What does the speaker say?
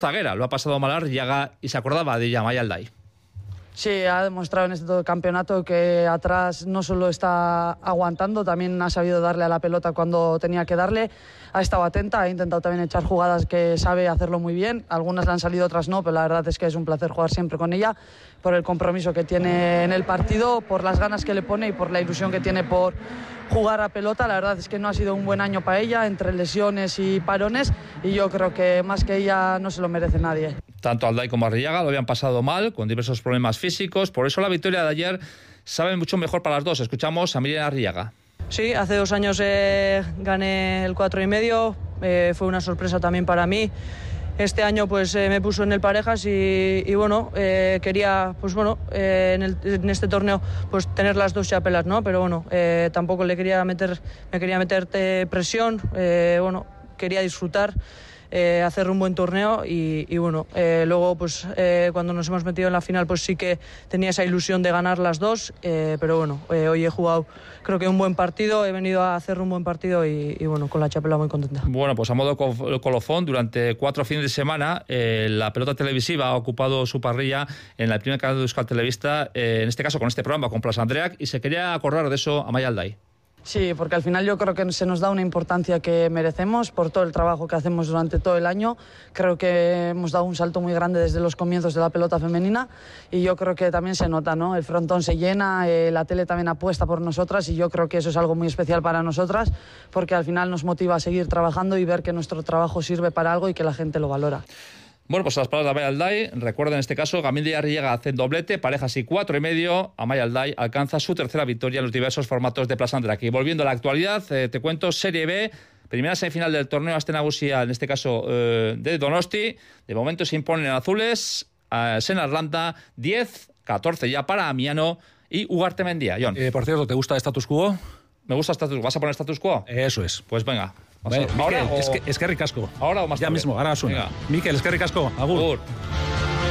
zaguera, lo ha pasado mal Arriaga y se acordaba de ella Amaia Alday. Sí, ha demostrado en este campeonato que atrás no solo está aguantando, también ha sabido darle a la pelota cuando tenía que darle, ha estado atenta, ha intentado también echar jugadas que sabe hacerlo muy bien, algunas le han salido, otras no, pero la verdad es que es un placer jugar siempre con ella, por el compromiso que tiene en el partido, por las ganas que le pone y por la ilusión que tiene por jugar a pelota. La verdad es que no ha sido un buen año para ella, entre lesiones y parones, y yo creo que más que ella no se lo merece nadie. Tanto Alday como Arriaga lo habían pasado mal, con diversos problemas físicos, por eso la victoria de ayer sabe mucho mejor para las dos. Escuchamos a Miriam Arriaga. Sí, hace 2 años gané el 4,5, fue una sorpresa también para mí. Este año pues me puso en el parejas y bueno, quería pues bueno en este torneo pues tener las dos chapelas, ¿no? Pero bueno, tampoco me quería meter presión, bueno, quería disfrutar, hacer un buen torneo y bueno, luego pues cuando nos hemos metido en la final pues sí que tenía esa ilusión de ganar las dos, pero bueno, hoy he jugado creo que un buen partido, he venido a hacer un buen partido y bueno, con la chapela muy contenta. Bueno, pues a modo colofón, durante 4 fines de semana la pelota televisiva ha ocupado su parrilla en el primer canal de Euskal Televista, en este caso con este programa, con Plaza Andreak, y se quería acordar de eso Amaia Alday. Sí, porque al final yo creo que se nos da una importancia que merecemos por todo el trabajo que hacemos durante todo el año. Creo que hemos dado un salto muy grande desde los comienzos de la pelota femenina y yo creo que también se nota, ¿no? El frontón se llena, la tele también apuesta por nosotras y yo creo que eso es algo muy especial para nosotras porque al final nos motiva a seguir trabajando y ver que nuestro trabajo sirve para algo y que la gente lo valora. Bueno, pues las palabras de Amaia Alday, recuerden en este caso, Gaminde y Arriaga hacen doblete, parejas y 4,5, Amaia Alday alcanza su tercera victoria en los diversos formatos de Plaza Andreak. Y volviendo a la actualidad, te cuento Serie B, primera semifinal del torneo Aste Nagusia, en este caso de Donosti, de momento se imponen azules, Sena Arlanda, 10-14 ya para Amiano y Ugarte Mendia. Jon. Por cierto, ¿te gusta Status Quo? Me gusta Status Quo. ¿Vas a poner Status Quo? Eso es. Pues venga. Vale, ¿Ahora Miquel, o...? es que ricasco. ¿Ahora o más tarde? Ya mismo, ahora suena. Miquel, es que ricasco. Agur. Agur.